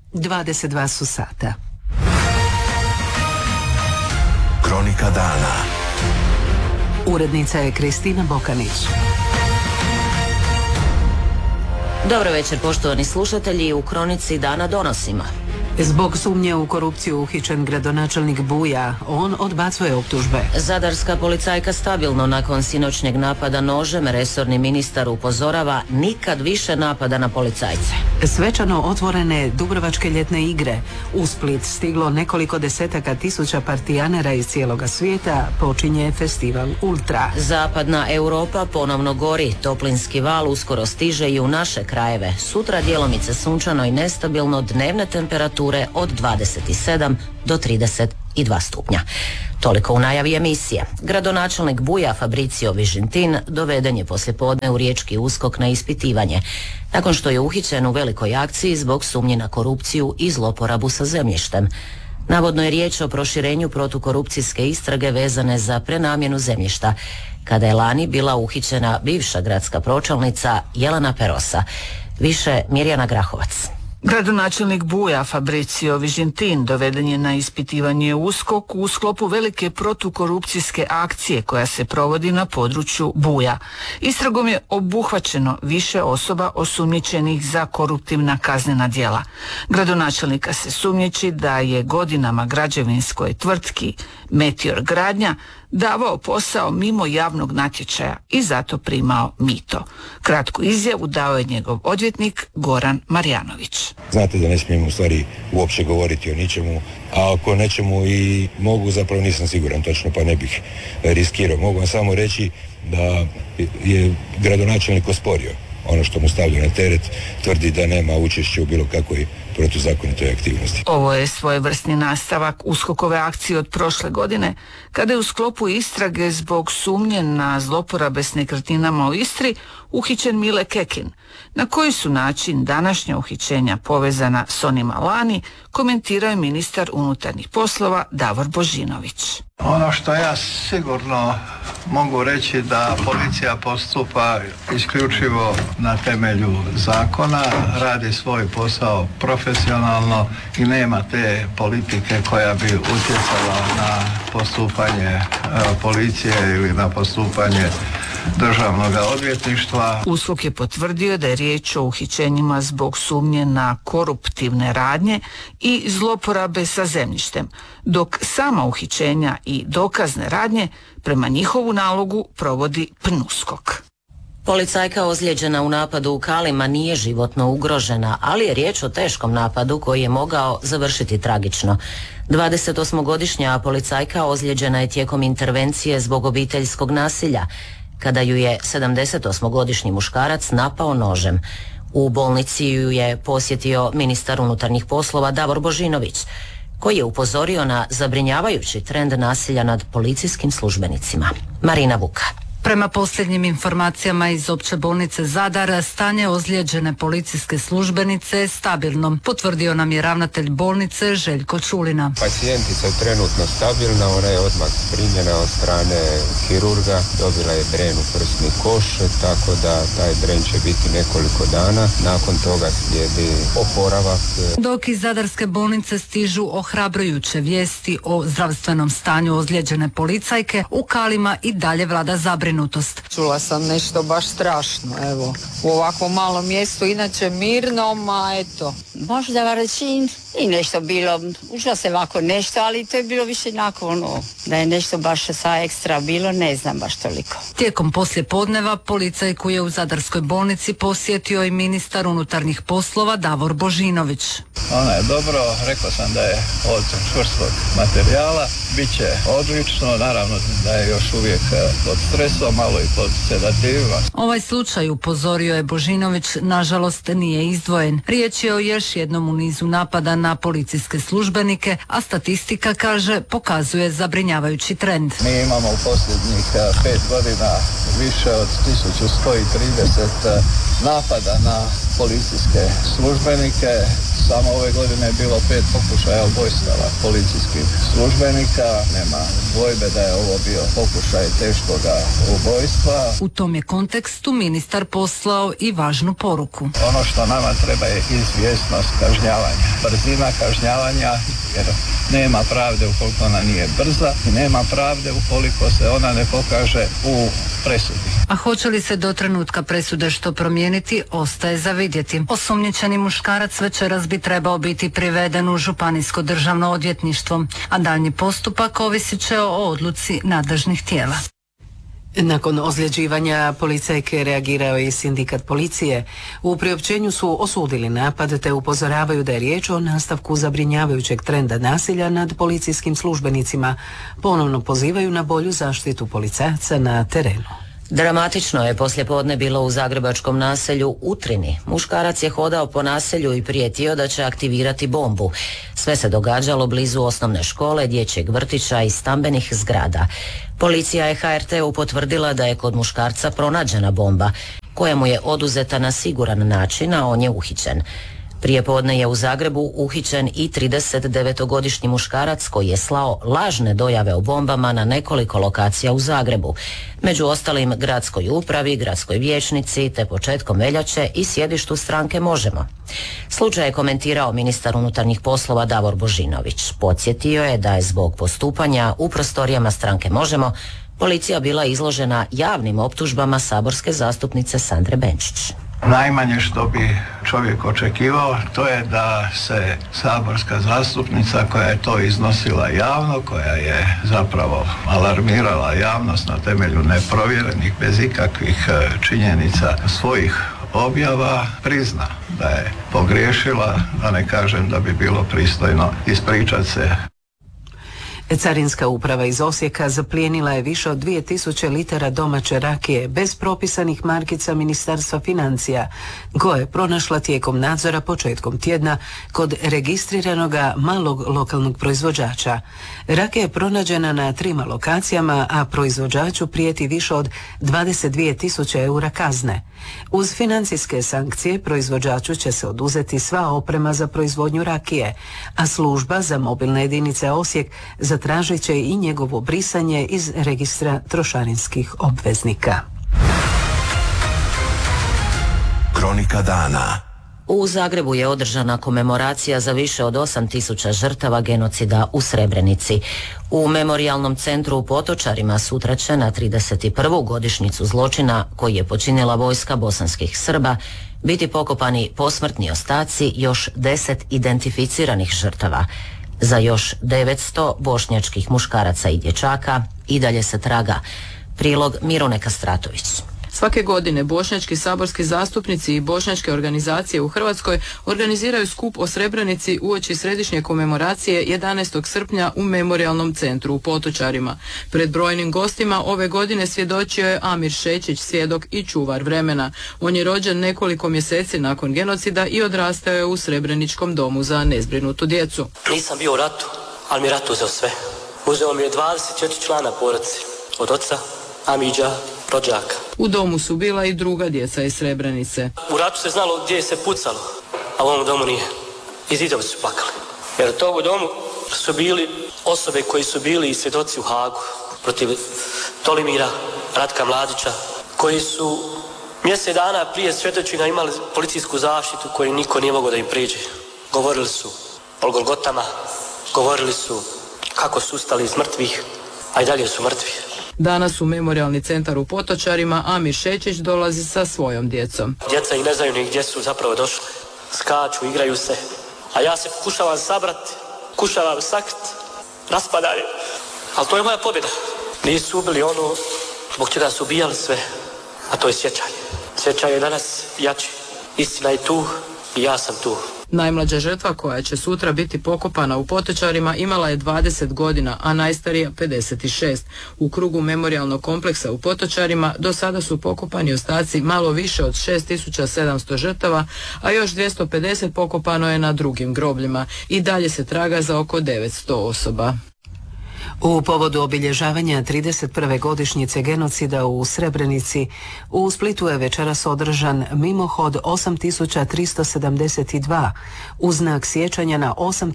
22 su sata. Kronika dana. Urednica je Kristina Bokanić. Dobro večer, poštovani slušatelji. U kronici dana donosimo. Zbog sumnje u korupciju uhićen gradonačelnik Buja. On odbacuje optužbe. Zadarska policajka stabilno nakon sinoćnjeg napada nožem. Resorni ministar upozorava nikad više napada na policajce. Svečano otvorene Dubrovačke ljetne igre. U Split stiglo nekoliko desetaka tisuća partijanera iz cijeloga svijeta. Počinje festival Ultra. Zapadna Europa ponovno gori. Toplinski val uskoro stiže i u naše krajeve. Sutra djelomice sunčano i nestabilno, dnevne temperature od 27 do 32 stupnja. Toliko u najavi emisije. Gradonačelnik Buja Fabricio Vižintin doveden je poslijepodne u riječki USKOK na ispitivanje, nakon što je uhićen u velikoj akciji zbog sumnje na korupciju i zloporabu sa zemljištem. Navodno je riječ o proširenju protukorupcijske istrage vezane za prenamjenu zemljišta, kada je lani bila uhićena bivša gradska pročelnica Jelena Perosa. Više Mirjana Grahovac. Gradonačelnik Buja Fabricio Vižintin doveden je na ispitivanje u USKOK u sklopu velike protukorupcijske akcije koja se provodi na području Buja. Istragom je obuhvaćeno više osoba osumnjičenih za koruptivna kaznena djela. Gradonačelnika se sumnjiči da je godinama građevinskoj tvrtki Meteor Gradnja davao posao mimo javnog natječaja i zato primao mito. Kratku izjavu dao je njegov odvjetnik Goran Marjanović. Znate da ne smijem u stvari uopće govoriti o ničemu, a ako nečemu i mogu, zapravo nisam siguran točno, pa ne bih riskirao. Mogu vam samo reći da je gradonačelnik osporio ono što mu stavlja na teret, tvrdi da nema učešća u bilo kakvoj protuzakonitoj aktivnosti. Ovo je svojevrsni nastavak USKOK-ove akcije od prošle godine, kada je u sklopu istrage zbog sumnje na zloporabe s nekretninama u Istri uhićen Mile Kekin. Na koji su način današnja uhićenja povezana s onima lani, komentirao je ministar unutarnjih poslova Davor Božinović. Ono što ja sigurno mogu reći da policija postupa isključivo na temelju zakona, radi svoj posao profesionalno i nema te politike koja bi utjecala na postupanje policije ili na postupanje Državnog odvjetništva. USKOK je potvrdio da je riječ o uhićenjima zbog sumnje na koruptivne radnje i zloporabe sa zemljištem, dok sama uhićenja i dokazne radnje prema njihovu nalogu provodi PNUSKOK. Policajka ozlijeđena u napadu u Kalima nije životno ugrožena, ali je riječ o teškom napadu koji je mogao završiti tragično. 28-godišnja policajka ozlijeđena je tijekom intervencije zbog obiteljskog nasilja, kada ju je 78-godišnji muškarac napao nožem. U bolnici ju je posjetio ministar unutarnjih poslova Davor Božinović, koji je upozorio na zabrinjavajući trend nasilja nad policijskim službenicima. Marina Vuka. Prema posljednjim informacijama iz Opće bolnice Zadar, stanje ozlijeđene policijske službenice je stabilno, potvrdio nam je ravnatelj bolnice Željko Čulina. Pacijentica je trenutno stabilna, ona je odmah primljena od strane kirurga, dobila je dren u prsni koš, tako da taj dren će biti nekoliko dana, nakon toga slijedi oporavak. Dok iz Zadarske bolnice stižu ohrabrujuće vijesti o zdravstvenom stanju ozlijeđene policajke, u Kalima i dalje vlada zabrinutost. Čula sam nešto baš strašno, evo, u ovakvom malom mjestu, inače mirnom, a eto. Možda varčin i nešto bilo, ušla se ovako nešto, ali to je bilo više nakon da je nešto baš sa ekstra bilo, ne znam baš toliko. Tijekom poslijepodneva policajku je u Zadarskoj bolnici posjetio i ministar unutarnjih poslova Davor Božinović. Ona je dobro, rekao sam da je od čvrstog materijala, bit će odlično, naravno da je još uvijek pod stresom, malo i pod sedativima. Ovaj slučaj, upozorio je Božinović, nažalost nije izdvojen. Riječ je o još jednom u nizu napada na policijske službenike, a statistika, kaže, pokazuje zabrinjavajući trend. Mi imamo u posljednjih 5 godina više od 1130 napada na policijske službenike. Samo ove godine je bilo 5 pokušaja ubojstava policijskih službenika. Nema dvojbe da je ovo bio pokušaj teškoga ubojstva. U tom je kontekstu ministar poslao i važnu poruku. Ono što nama treba je izvjesnost kažnjavanja. Brzina kažnjavanja, jer nema pravde ukoliko ona nije brza i nema pravde ukoliko se ona ne pokaže u presudi. A hoće li se do trenutka presude što promijeniti, ostaje za vidjeti. Osumnjičeni muškarac večeras bi trebao biti priveden u Županijsko državno odvjetništvo, a daljnji postupak ovisit će o odluci nadležnih tijela. Nakon ozljeđivanja policajke reagirao je i sindikat policije. U priopćenju su osudili napad te upozoravaju da je riječ o nastavku zabrinjavajućeg trenda nasilja nad policijskim službenicima. Ponovno pozivaju na bolju zaštitu policajaca na terenu. Dramatično je poslijepodne bilo u zagrebačkom naselju Utrini. Muškarac je hodao po naselju i prijetio da će aktivirati bombu. Sve se događalo blizu osnovne škole, dječjeg vrtića i stambenih zgrada. Policija je HRT-u potvrdila da je kod muškarca pronađena bomba, koja mu je oduzeta na siguran način, a on je uhićen. Prijepodne je u Zagrebu uhićen i 39-godišnji muškarac koji je slao lažne dojave o bombama na nekoliko lokacija u Zagrebu. Među ostalim gradskoj upravi, gradskoj vijećnici te početkom veljače i sjedištu stranke Možemo. Slučaj je komentirao ministar unutarnjih poslova Davor Božinović. Podsjetio je da je zbog postupanja u prostorijama stranke Možemo policija bila izložena javnim optužbama saborske zastupnice Sandre Benčić. Najmanje što bi čovjek očekivao, to je da se saborska zastupnica koja je to iznosila javno, koja je zapravo alarmirala javnost na temelju neprovjerenih, bez ikakvih činjenica svojih objava, prizna da je pogriješila, da ne kažem da bi bilo pristojno ispričati se. Carinska uprava iz Osijeka zaplijenila je više od 2000 litara domaće rakije bez propisanih markica Ministarstva financija, koje je pronašla tijekom nadzora početkom tjedna kod registriranoga malog lokalnog proizvođača. Rakija je pronađena na 3 lokacijama, a proizvođaču prijeti više od 22.000 eura kazne. Uz financijske sankcije proizvođaču će se oduzeti sva oprema za proizvodnju rakije, a služba za mobilne jedinice Osijek zatražit će i njegovo brisanje iz registra trošarinskih obveznika. Kronika dana. U Zagrebu je održana komemoracija za više od 8000 žrtava genocida u Srebrenici. U memorijalnom centru u Potočarima sutra će na 31. godišnjicu zločina koji je počinila vojska bosanskih Srba biti pokopani posmrtni ostaci još 10 identificiranih žrtava. Za još 900 bošnjačkih muškaraca i dječaka i dalje se traga. Prilog Mirone Kastratović. Svake godine bošnjački saborski zastupnici i bošnjačke organizacije u Hrvatskoj organiziraju skup o Srebrenici uoči središnje komemoracije 11. srpnja u memorijalnom centru u Potočarima. Pred brojnim gostima ove godine svjedočio je Amir Šećić, svjedok i čuvar vremena. On je rođen nekoliko mjeseci nakon genocida i odrastao je u Srebreničkom domu za nezbrinutu djecu. Nisam bio u ratu, ali mi je rat uzeo sve. Uzeo mi je 24 člana porodice, od oca, Amidža, rođaka. U domu su bila i druga djeca iz Srebrenice. U ratu se znalo gdje se pucalo, a u ovom domu nije. I zidovi su plakali. Jer u tom domu su bili osobe koji su bili i svjedoci u Hagu protiv Tolimira, Ratka Mladića, koji su mjesec dana prije svjedočenja imali policijsku zaštitu koju niko nije mogao da im priđe. Govorili su o Golgotama, govorili su kako su ustali iz mrtvih, a i dalje su mrtvi. Danas u memorijalni centar u Potočarima Amir Šećić dolazi sa svojom djecom. Djeca i ne znaju ni gdje su zapravo došli. Skaču, igraju se. A ja se pokušavam sabrati, pokušavam sakriti, raspadanje. Ali to je moja pobjeda. Nisu ubili ono zbog čega su ubijali sve, a to je sjećanje. Sjećanje je danas jače. Istina je tu i ja sam tu. Najmlađa žrtva koja će sutra biti pokopana u Potočarima imala je 20 godina, a najstarija 56. U krugu memorijalnog kompleksa u Potočarima do sada su pokopani ostaci malo više od 6700 žrtava, a još 250 pokopano je na drugim grobljima. I dalje se traga za oko 900 osoba. U povodu obilježavanja 31. godišnjice genocida u Srebrenici, u Splitu je večeras održan mimohod 8372 u znak sjećanja na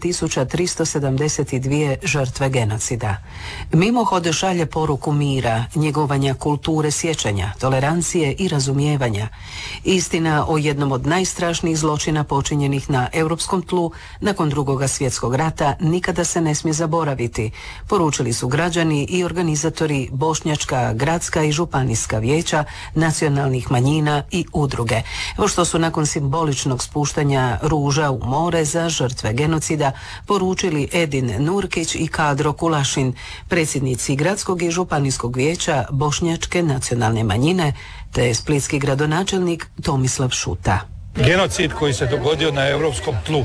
8372 žrtve genocida. Mimohod šalje poruku mira, njegovanja kulture sjećanja, tolerancije i razumijevanja. Istina o jednom od najstrašnijih zločina počinjenih na europskom tlu nakon Drugog svjetskog rata nikada se ne smije zaboraviti, poručili su građani i organizatori bošnjačka, gradska i županijska vijeća, nacionalnih manjina i udruge. Evo što su nakon simboličnog spuštanja ruža u more za žrtve genocida poručili Edin Nurkić i Kadro Kulašin, predsjednici gradskog i županijskog vijeća bošnjačke nacionalne manjine, te splitski gradonačelnik Tomislav Šuta. Genocid koji se dogodio na europskom tlu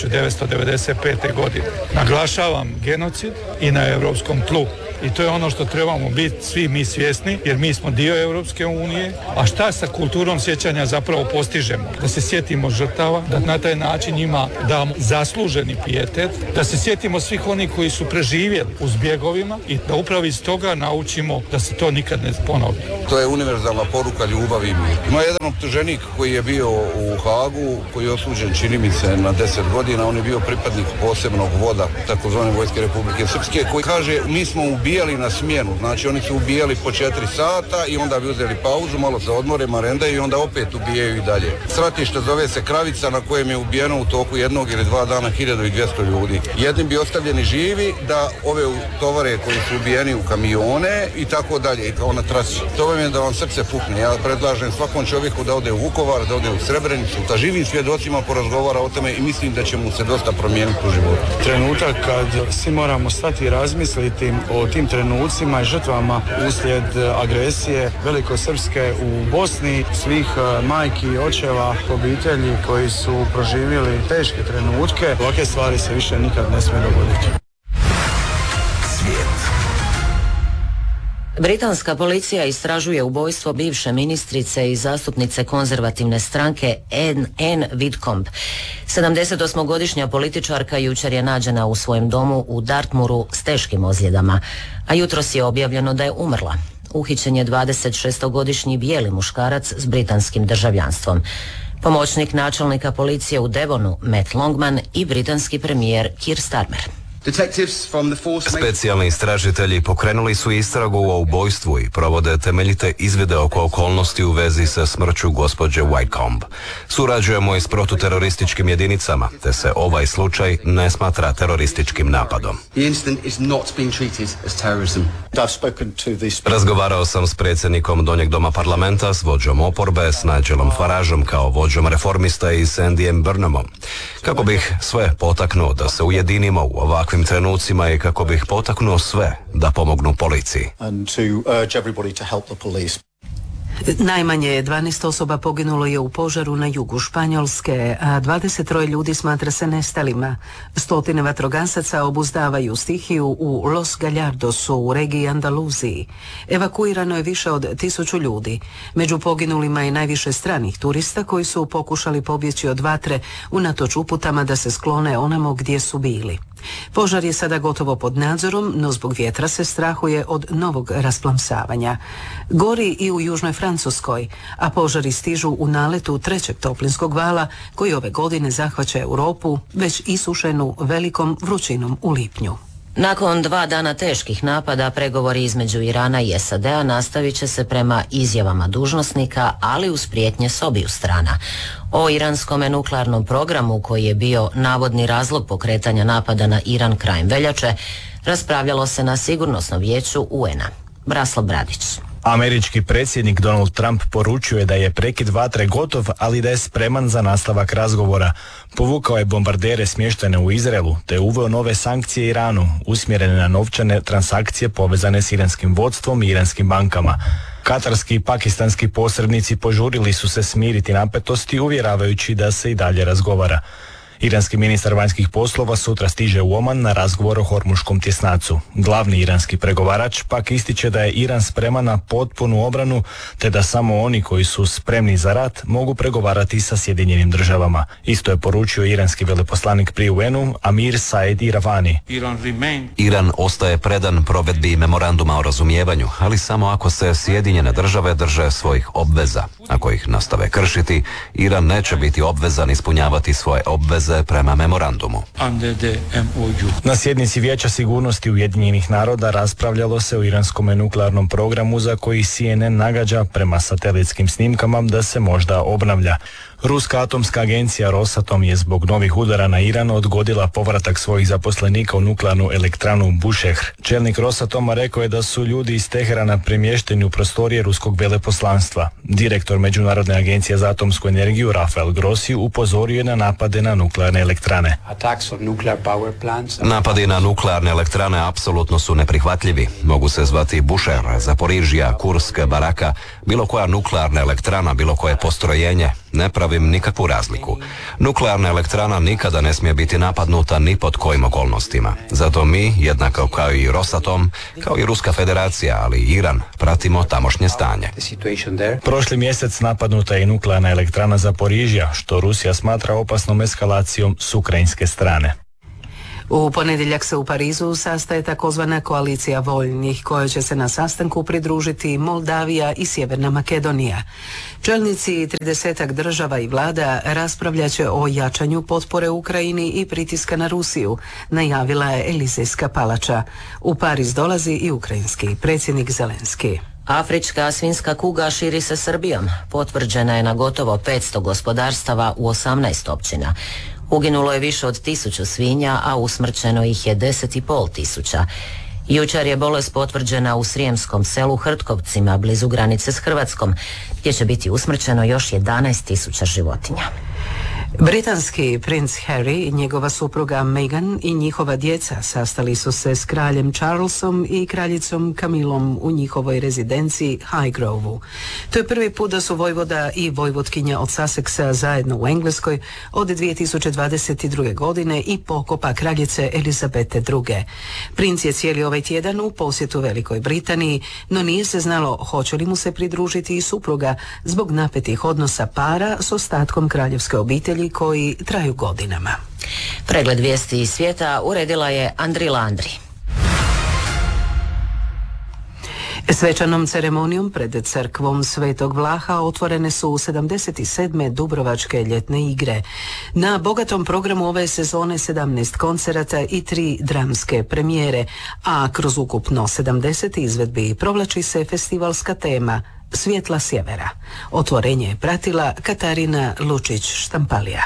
1995. godine. Naglašavam genocid i na europskom tlu. I to je ono što trebamo biti svi mi svjesni, jer mi smo dio Europske unije. A šta sa kulturom sjećanja zapravo postižemo? Da se sjetimo žrtava, da na taj način njima damo zasluženi pijetet, da se sjetimo svih onih koji su preživjeli u zbjegovima i da upravo iz toga naučimo da se to nikad ne ponovi. To je univerzalna poruka ljubavi i mir. Ima jedan optuženik koji je bio u Hagu, koji je osuđen, čini mi se, na 10 godina. On je bio pripadnik posebnog voda, takozvane Vojske Republike Srpske, koji kaže mi smo ubijali na smjenu. Znači oni su ubijali po 4 sata i onda bi uzeli pauzu, malo se odmore, marendaju i onda opet ubijaju i dalje. Stratište zove se Kravica, na kojem je ubijeno u toku 1 ili 2 dana 1200 ljudi. Jednim bi ostavljeni živi da ove tovare koji su ubijeni u kamione i tako dalje, i kao na trasi. To vam je da vam srce pukne. Ja predlažem svakom čovjeku da ode u Vukovar, da ode u Srebrenicu, da živim svjedocima porazgovara o tome i mislim da će mu se dosta promijeniti u životu. Trenutak kad svi moramo stati i razmisliti o tim trenucima i žrtvama uslijed agresije velikosrpske u Bosni, svih majki i očeva, obitelji koji su proživjeli teške trenutke. Ovakve stvari se više nikad ne smije dogoditi. Britanska policija istražuje ubojstvo bivše ministrice i zastupnice konzervativne stranke Anne Whitcomb. 78-godišnja političarka jučer je nađena u svojem domu u Dartmouru s teškim ozljedama, a jutros je objavljeno da je umrla. Uhićen je 26-godišnji bijeli muškarac s britanskim državljanstvom. Pomoćnik načelnika policije u Devonu, Matt Longman, i britanski premijer Keir Starmer. Specijalni istražitelji pokrenuli su istragu o ubojstvu i provode temeljite izvide oko okolnosti u vezi sa smrću gospođe Whitcomb. Surađujemo i s protuterorističkim jedinicama, te se ovaj slučaj ne smatra terorističkim napadom. Razgovarao sam s predsjednikom Donjeg doma parlamenta, s vođom oporbe, s Nigelom Farageom kao vođom reformista i s Andyjem Burnhamom. Kako bih sve potaknuo da se ujedinimo u ovakvim trenucima i kako bih potaknuo sve da pomognu policiji. Najmanje 12 osoba poginulo je u požaru na jugu Španjolske, a 23 ljudi smatra se nestalima. Stotine vatrogasaca obuzdavaju stihiju u Los Gallardosu u regiji Andaluziji. Evakuirano je više od 1000 ljudi. Među poginulima je najviše stranih turista koji su pokušali pobjeći od vatre unatoč uputama da se sklone onamo gdje su bili. Požar je sada gotovo pod nadzorom, no zbog vjetra se strahuje od novog rasplamsavanja. Gori i u južnoj Francuskoj, a požari stižu u naletu 3. toplinskog vala koji ove godine zahvaća Europu već isušenu velikom vrućinom u lipnju. Nakon 2 dana teških napada, pregovori između Irana i SAD-a nastavit će se prema izjavama dužnosnika, ali uz prijetnje s obiju strana. O iranskome nuklearnom programu, koji je bio navodni razlog pokretanja napada na Iran krajem veljače, raspravljalo se na Sigurnosnom vijeću UN-a. Braslav Bradić. Američki predsjednik Donald Trump poručuje da je prekid vatre gotov, ali da je spreman za nastavak razgovora. Povukao je bombardere smještene u Izraelu, te uveo nove sankcije Iranu, usmjerene na novčane transakcije povezane s iranskim vodstvom i iranskim bankama. Katarski i pakistanski posrednici požurili su se smiriti napetosti, uvjeravajući da se i dalje razgovara. Iranski ministar vanjskih poslova sutra stiže u Oman na razgovor o Hormuškom tjesnacu. Glavni iranski pregovarač pak ističe da je Iran spreman na potpunu obranu, te da samo oni koji su spremni za rat mogu pregovarati sa Sjedinjenim državama. Isto je poručio iranski veleposlanik pri UN-u Amir Said Iravani. Iran ostaje predan provedbi memoranduma o razumijevanju, ali samo ako se Sjedinjene države drže svojih obveza. Ako ih nastave kršiti, Iran neće biti obvezan ispunjavati svoje obveze prema memorandumu. Na sjednici Vijeća sigurnosti Ujedinjenih naroda raspravljalo se o iranskom nuklearnom programu za koji CNN nagađa prema satelitskim snimkama da se možda obnavlja. Ruska atomska agencija Rosatom je zbog novih udara na Iran odgodila povratak svojih zaposlenika u nuklearnu elektranu Bushehr. Čelnik Rosatoma rekao je da su ljudi iz Teherana premješteni u prostorije ruskog veleposlanstva. Direktor Međunarodne agencije za atomsku energiju Rafael Grossi upozorio je na napade na nuklearne elektrane. Napadi na nuklearne elektrane apsolutno su neprihvatljivi. Mogu se zvati Bushehr, Zaporižija, Kursk, Baraka, bilo koja nuklearna elektrana, bilo koje postrojenje. Ne pravim nikakvu razliku. Nuklearna elektrana nikada ne smije biti napadnuta ni pod kojim okolnostima. Zato mi, jednako kao i Rosatom, kao i Ruska federacija, ali i Iran, pratimo tamošnje stanje. Prošli mjesec napadnuta je nuklearna elektrana Zaporižija, što Rusija smatra opasnom eskalacijom s ukrajinske strane. U ponedjeljak se u Parizu sastaje takozvana koalicija voljnih, kojoj će se na sastanku pridružiti Moldavija i Sjeverna Makedonija. Čelnici 30 država i vlada raspravljat će o jačanju potpore Ukrajini i pritiska na Rusiju, najavila je Elizejska palača. U Pariz dolazi i ukrajinski predsjednik Zelenski. Afrička svinjska kuga širi se Srbijom. Potvrđena je na gotovo 500 gospodarstava u 18 općina. Uginulo je više od 1000 svinja, a usmrćeno ih je 10.500. Jučer je bolest potvrđena u srijemskom selu Hrtkovcima, blizu granice s Hrvatskom, gdje će biti usmrćeno još 11.000 životinja. Britanski princ Harry, njegova supruga Meghan i njihova djeca sastali su se s kraljem Charlesom i kraljicom Camillom u njihovoj rezidenciji Highgrove-u. To je prvi put da su vojvoda i vojvotkinja od Sussexa zajedno u Engleskoj od 2022. godine i pokopa kraljice Elizabete II. Princ je cijeli ovaj tjedan u posjetu Velikoj Britaniji, no nije se znalo hoće li mu se pridružiti i supruga zbog napetih odnosa para s ostatkom kraljevske obitelji koji traju godinama. Pregled vijesti iz svijeta uredila je Andri Landri. Svečanom ceremonijom pred crkvom Svetog Vlaha otvorene su 77. Dubrovačke ljetne igre. Na bogatom programu ove sezone 17 koncerata i 3 dramske premijere, a kroz ukupno 70 izvedbi provlači se festivalska tema Svjetla sjevera. Otvorenje je pratila Katarina Lučić-Štampalija.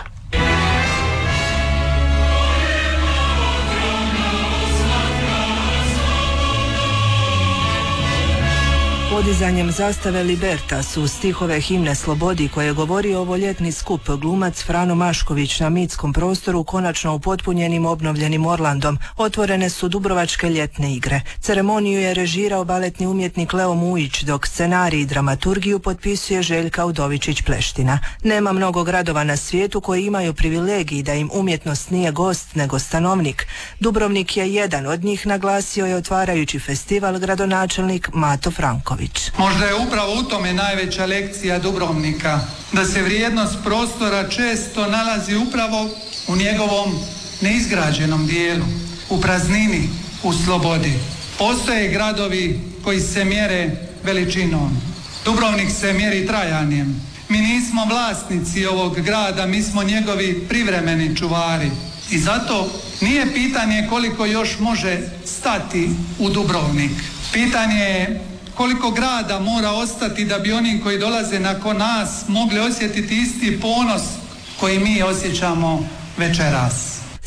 Podizanjem zastave Libertas u stihove himne Slobodi koje je govorio ovo ljetni skup glumac Frano Mašković na mitskom prostoru konačno upotpunjenim obnovljenim Orlandom otvorene su Dubrovačke ljetne igre. Ceremoniju je režirao baletni umjetnik Leo Mujić, dok scenarij i dramaturgiju potpisuje Željka Udovičić-Pleština. Nema mnogo gradova na svijetu koji imaju privilegij da im umjetnost nije gost nego stanovnik. Dubrovnik je jedan od njih, naglasio je otvarajući festival gradonačelnik Mato Franković. Možda je upravo u tome najveća lekcija Dubrovnika, da se vrijednost prostora često nalazi upravo u njegovom neizgrađenom dijelu, u praznini, u slobodi. Postoje gradovi koji se mjere veličinom. Dubrovnik se mjeri trajanjem. Mi nismo vlasnici ovog grada, mi smo njegovi privremeni čuvari. I zato nije pitanje koliko još može stati u Dubrovnik. Pitanje je koliko grada mora ostati da bi oni koji dolaze nakon nas mogli osjetiti isti ponos koji mi osjećamo večeras.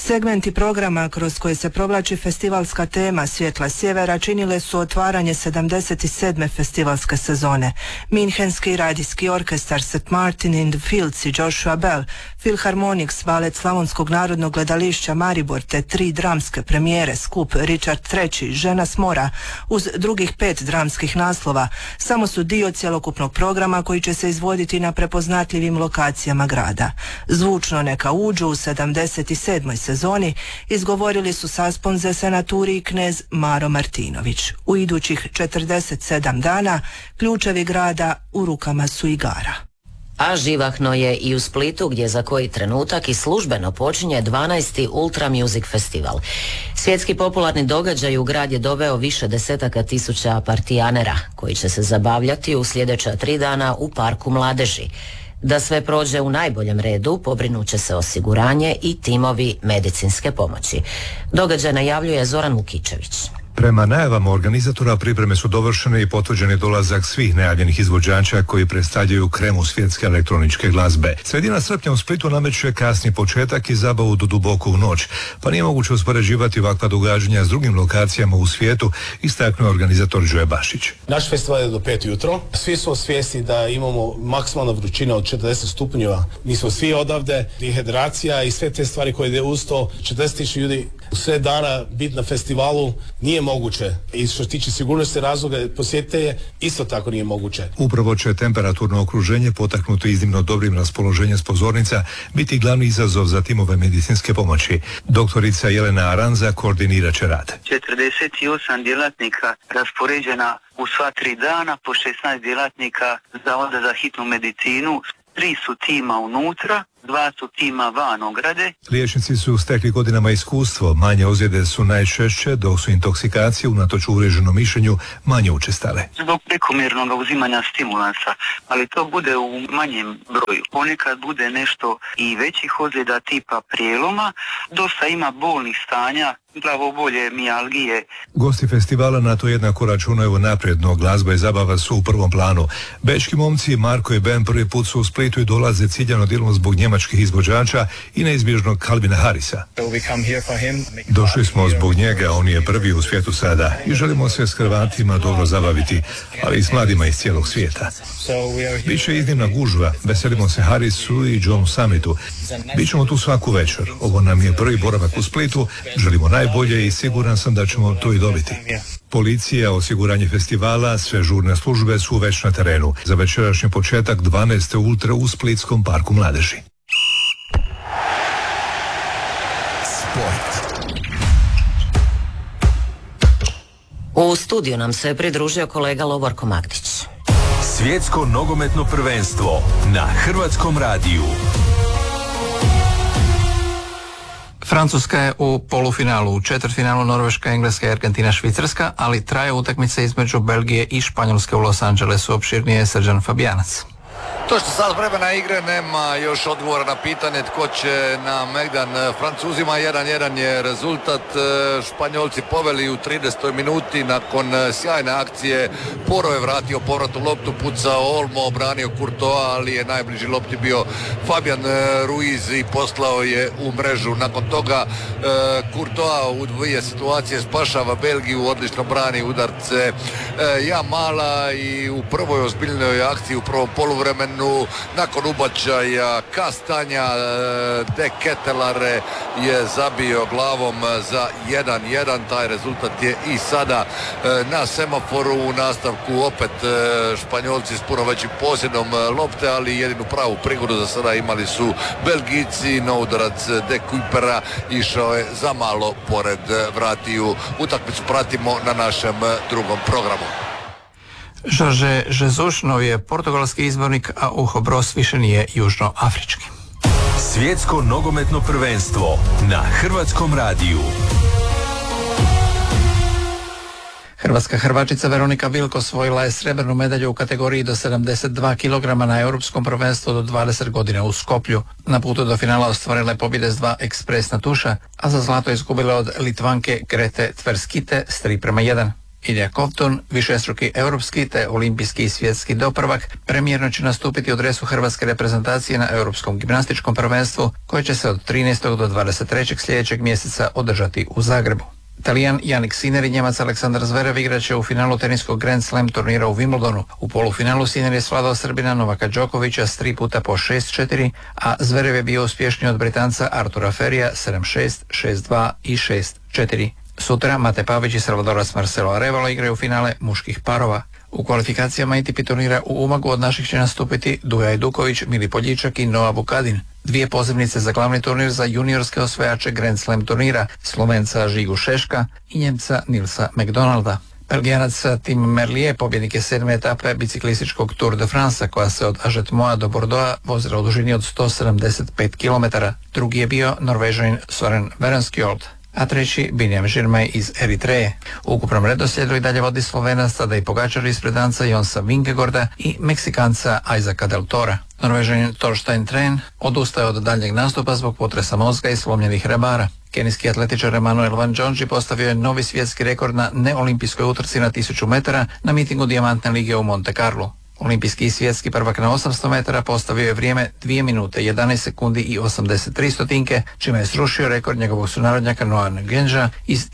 Segmenti programa kroz koje se provlači festivalska tema Svjetla sjevera činile su otvaranje 77. festivalske sezone. Minhenski radijski orkestar St. Martin in the Fields i Joshua Bell, Philharmonics, balet Slavonskog narodnog gledališća Maribor te 3 dramske premijere, skup Richard III, Žena s mora, uz drugih 5 dramskih naslova, samo su dio cjelokupnog programa koji će se izvoditi na prepoznatljivim lokacijama grada. Zvučno neka uđu u 77. sezoni izgovorili su Sasponze, Senaturi i knez Maro Martinović. U idućih 47 dana ključevi grada u rukama su igara. A živahno je i u Splitu gdje za koji trenutak i službeno počinje 12. Ultra Music Festival. Svjetski popularni događaj u grad je doveo više desetaka tisuća partijanera koji će se zabavljati u sljedeća 3 dana u Parku mladeži. Da sve prođe u najboljem redu, pobrinut će se osiguranje i timovi medicinske pomoći. Događaj najavljuje Zoran Vukičević. Prema najavama organizatora pripreme su dovršene i potvrđen je dolazak svih najavljenih izvođača koji predstavljaju kremu svjetske elektroničke glazbe. Sredina srpnja u Splitu nameće kasni početak i zabavu do duboko u noć, pa nije moguće uspoređivati ovakva događanja s drugim lokacijama u svijetu, istaknuo organizator Đoje Bašić. Naš festival je do 5 jutro. Svi smo svjesni da imamo maksimalna vrućina od 40 stupnjeva. Mi smo svi odavde, dehidracija i sve te stvari koje ide uz to. 40.000 ljudi sve dana biti na festivalu nije moguće. I što se tiče sigurnosti razloga posjetitelje, isto tako nije moguće. Upravo će temperaturno okruženje potaknuto iznimno dobrim raspoloženjem s pozornica biti glavni izazov za timove medicinske pomoći. Doktorica Jelena Aranza koordinirat će rad. 48 djelatnika raspoređena u sva 3 dana, po 16 djelatnika Zavoda za hitnu medicinu, 3 su tima unutra, 2 su tima van ograde. Liječnici su stekli godinama iskustvo, manje ozljede su najčešće, dok su intoksikacije unatoč uvriježenom mišljenju manje učestale. Zbog prekomjernog uzimanja stimulansa, ali to bude u manjem broju. Ponekad bude nešto i većih ozljeda tipa prijeloma, dosta ima bolnih stanja, glavobolje, mijalgije. Gosti festivala na to jednako računaju napredno, glazba i zabava su u prvom planu. Bečki momci Marko i Ben prvi put su u Splitu i dolaze ciljano dijelom zbog njemačkih izvođača i neizbježnog Calvina Harrisa. Došli smo zbog njega, on je prvi u svijetu sada i želimo se s Hrvatima dobro zabaviti, ali i s mladima iz cijelog svijeta. Biće iznimna gužva, veselimo se Harrisu i Johnu Summitu. Bićemo tu svaku večer. Ovo nam je prvi boravak u Splitu, želimo najbolje i siguran sam da ćemo to i dobiti. Policija, osiguranje festivala, sve žurne službe su već na terenu. Za večerašnji početak 12. Ultra u Splitskom parku mladeži. Sport. U studiju nam se pridružio kolega Lovorko Magdić. Svjetsko nogometno prvenstvo na Hrvatskom radiju. Francuska je u polufinalu, u četvrtfinalu Norveška, Engleska i Argentina, Švicarska, ali traje utakmica između Belgije i Španjolske u Los Angelesu. Opširnije Srđan Fabijanac. To što sad vremena igre nema još odgovora na pitanje tko će na Megdan. Francuzima 1-1 je rezultat. Španjolci poveli u 30. minuti nakon sjajne akcije. Poro je vratio povratnu loptu, pucao Olmo, obranio Courtois, ali je najbliži lopti bio Fabian Ruiz i poslao je u mrežu. Nakon toga Courtois u 2 situacije spašava Belgiju, odlično brani udarce Jamala i u prvoj ozbiljnoj akciji u prvom poluvremenu nakon ubačaja Kastanja De Ketelare je zabio glavom za 1-1. Taj rezultat je i sada na semaforu. U nastavku opet Španjolci s puno većim posjedom lopte, ali jedinu pravu prigodu za sada imali su Belgijci. No udarac De Kuipera išao je za malo pored vratiju. Utakmicu pratimo na našem drugom programu. Jorge Jesus, novi je portugalski izbornik, a Hugo Bross više nije južnoafrički. Svjetsko nogometno prvenstvo na Hrvatskom radiju. Hrvatska hrvačica Veronika Vilko osvojila je srebrnu medalju u kategoriji do 72 kg na europskom prvenstvu do 20 godina u Skoplju. Na putu do finala ostvarila je pobjede s 2 ekspresna tuša, a za zlato izgubila od Litvanke Grete Tverskite s 3:1. Ilja Kovtun, višestruki europski te olimpijski i svjetski doprvak, premijerno će nastupiti u dresu hrvatske reprezentacije na Europskom gimnastičkom prvenstvu koje će se od 13. do 23. sljedećeg mjeseca održati u Zagrebu. Talijan Jannik Sinner i Njemac Aleksandar Zverev igraće u finalu teniskog Grand Slam turnira u Wimbledonu. U polufinalu Sinner je svladao Srbina Novaka Đokovića s 3 puta po 6-4, a Zverev je bio uspješniji od Britanca Artura Ferija 7-6, 6-2 i 6-4. Sutra Mate Pavić i Salvadorac Marcelo Arevalo igraju u finale muških parova. U kvalifikacijama ATP turnira u Umagu od naših će nastupiti Duja Ajduković, Mili Poljičak i Noa Vukadin. 2 pozivnice za glavni turnir za juniorske osvajače Grand Slam turnira, Slovenca Žigu Šeška i Njemca Nilsa McDonalda. Belgijanac Tim Merlier pobjednik je 7. etape biciklističkog Tour de France koja se od Ažetmoa do Bordeauxa vozila u dužini od 175 km. Drugi je bio Norvežanin Soren Verenskjold, a treći Binjam Žirmaj iz Eritreje. U ukupnom redoslijedu i dalje vodi Slovenac Tadej Pogačar ispred Danca Jonsa Vingegaarda i Meksikanca Isaaca Del Tora. Norvežanin Torstein Tren odustaje od daljnjeg nastupa zbog potresa mozga i slomljenih rebara. Kenijski atletičar Emanuel Van Džondži postavio je novi svjetski rekord na neolimpijskoj utrci na 1000 metara na mitingu Dijamantne lige u Monte Carlu. Olimpijski i svjetski prvak na 800 metara postavio je vrijeme 2 minute 11 sekundi i 83 stotinke, čime je srušio rekord njegovog sunarodnjaka Noa Genža iz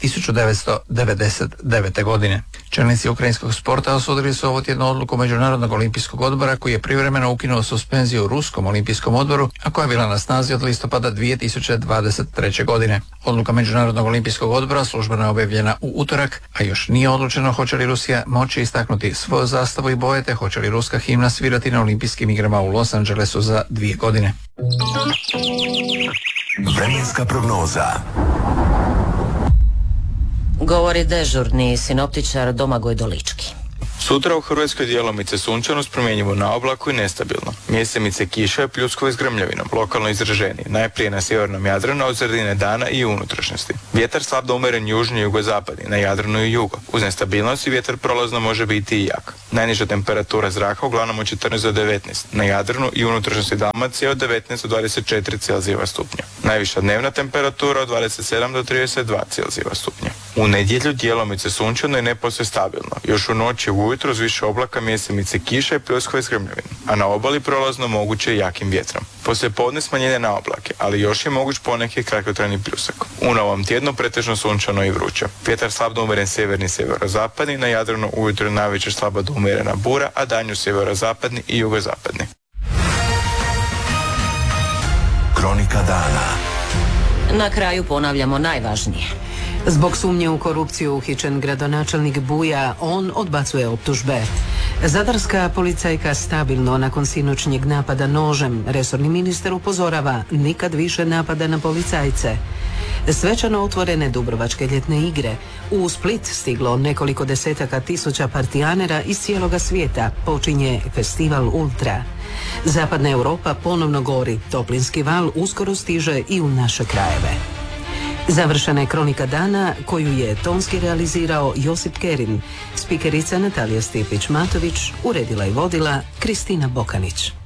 1999. godine. Čelnici ukrajinskog sporta osudili su ovo tjedno odluku Međunarodnog olimpijskog odbora koji je privremeno ukinuo suspenziju Ruskom olimpijskom odboru, a koja je bila na snazi od listopada 2023. godine. Odluka Međunarodnog olimpijskog odbora službeno je objavljena u utorak, a još nije odlučeno hoće li Rusija moći istaknuti svoju zastavu i boje te hoće li ruska himna svirati na olimpijskim igrama u Los Angelesu za 2 godine. Vremenska prognoza. Govori dežurni sinoptičar Domagoj Dolički. Sutra u Hrvatskoj djelomice sunčano s promjenjivo na oblaku i nestabilno. Mjesemice kiša i pljuskove s grmljavinom, lokalno izraženi, najprije na sjevernom Jadranu, od sredine dana i u unutrašnjosti. Vjetar slab do umjeren južni i jugozapadni, na Jadranu i jugo. Uz nestabilnost i vjetar prolazno može biti i jak. Najniža temperatura zraka uglavnom od 14 do 19, na Jadranu i unutrašnjosti Dalmacije od 19 do 24 Celzijeva stupnja. Najviša dnevna temperatura od 27 do 32 Celzijeva stupnja. U nedjelju djelomice sunčano i neposve stabilno. Još u noći i ujutro uz više oblaka mjesemice kiša i pljuskove s grmljavinom, a na obali prolazno moguće jakim vjetrom. Poslije podne smanjenje na oblake, ali još je moguć poneki kratkotrajni pljusak. U novom tjednu pretežno sunčano i vruće. Vjetar slab do umjeren sjeverni sjeverozapadni, na Jadranu ujutro najveća slaba do umjerena bura, a danju sjeverozapadni i jugozapadni. Kronika dana. Na kraju ponavljamo najvažnije. Zbog sumnje u korupciju uhićen gradonačelnik Buja, on odbacuje optužbe. Zadarska policajka stabilno nakon sinoćnjeg napada nožem. Resorni ministar upozorava, nikad više napada na policajce. Svečano otvorene Dubrovačke ljetne igre. U Split stiglo nekoliko desetaka tisuća partijanera iz cijeloga svijeta. Počinje festival Ultra. Zapadna Europa ponovno gori. Toplinski val uskoro stiže i u naše krajeve. Završena je kronika dana koju je tonski realizirao Josip Kerin. Spikerica Natalija Stipić-Matović, uredila i vodila Kristina Bokanić.